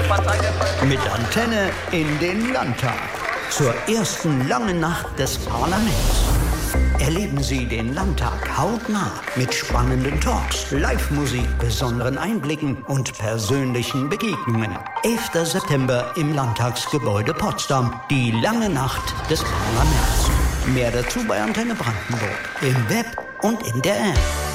Mit Antenne in den Landtag. Zur ersten langen Nacht des Parlaments. Erleben Sie den Landtag hautnah mit spannenden Talks, Live-Musik, besonderen Einblicken und persönlichen Begegnungen. 11. September im Landtagsgebäude Potsdam. Die lange Nacht des Parlaments. Mehr dazu bei Antenne Brandenburg. Im Web und in der App.